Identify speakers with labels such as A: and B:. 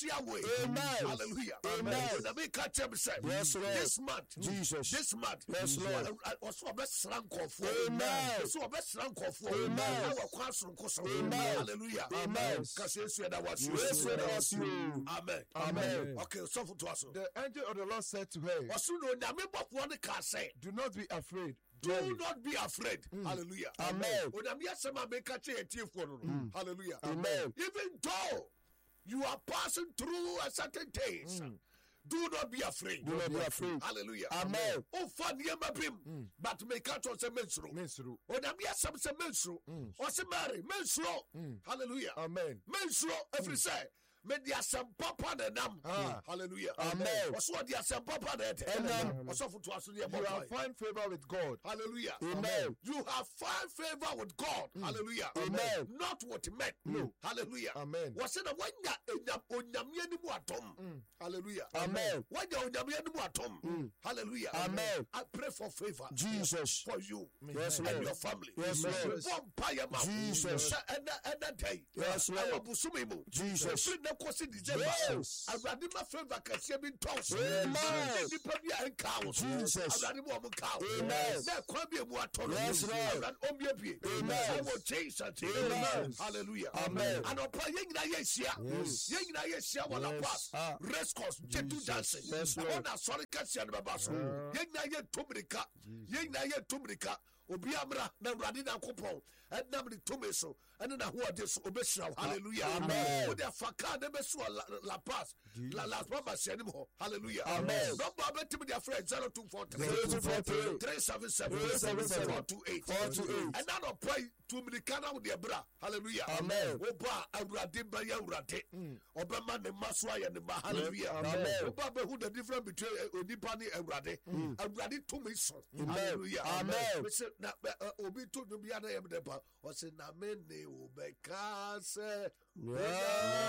A: away.
B: Amen.
A: Hallelujah.
B: Amen.
A: The make catch him say,
B: yes, Lord.
A: this month,
B: Jesus.
A: This month,
B: yes, Lord.
A: Also, best srank of
B: Amen.
A: So best srank of
B: Amen.
A: Amen. Hallelujah.
B: Amen.
A: Because that was you.
B: Yes, you.
A: Amen.
B: Amen.
A: Okay, so to us.
C: The angel of the Lord said to her, do not be afraid.
A: Do not be afraid. Hallelujah.
B: Amen.
A: Hallelujah.
B: Amen.
A: Even though you are passing through a certain things, do not be afraid.
B: Do not be afraid.
A: Hallelujah.
B: Amen.
A: Oh, fun yemabim, but make catch on some menstru. Oh, Namia some menstru. Or some Mary, menstru. Hallelujah.
C: Amen.
A: Menstru, every say. Made the some papa the nam. Hallelujah.
B: Amen.
A: What's what the some papa that? What's off to us? You
C: have find favor with God.
A: Hallelujah.
B: Amen.
A: You have find favor with God. Hallelujah.
B: Amen.
A: Not what men. No. Hallelujah.
C: Amen.
A: What's in a one atom? Hallelujah.
B: Amen.
A: When you atom? Hallelujah.
B: Amen.
A: I pray for favor.
B: Jesus.
A: For you.
B: Yes,
A: and
B: Lord.
A: your family.
B: Yes, Lord.
A: Jesus. And that day.
B: Yes, Lord. Jesus.
A: Yes. I rather my favor can see me toss.
B: Amen.
A: Jesus.
B: Amen.
A: Yes, Lord. Amen. Jesus.
B: Amen.
A: Hallelujah.
B: Amen.
A: And upon yes. Race course, Jetu dancing.
B: Yes, Lord.
A: On a sorry Cassian Babaso. Yena Tumrika. Yena Tumrika. Obiamra na Radi na Coupon. And Namri Tumeso. And then who are this Obesha. Hallelujah.
B: Amen.
A: With their Faka, the Besua La Paz. La Las Baba Senimo. Hallelujah.
B: Amen.
A: No Baba to their friend 0243 377 428. And now no pray to Medicana with their bra. Hallelujah.
B: Amen.
A: Oba Arade Baya Rade. Obama the Maswaya and the Hallelujah.
B: Amen.
A: Oba who the difference between Odipani and Rade. And Rade to me son.
B: Hallelujah. Amen.
A: Obi to the Biana Ebdeba. Was in a mene Obekase.